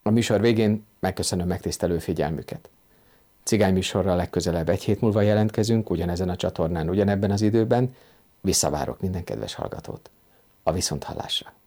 A műsor végén megköszönöm megtisztelő figyelmüket. Cigány műsorral legközelebb 1 hét múlva jelentkezünk, ugyanezen a csatornán, ugyanebben az időben. Visszavárok minden kedves hallgatót. A viszonthallásra.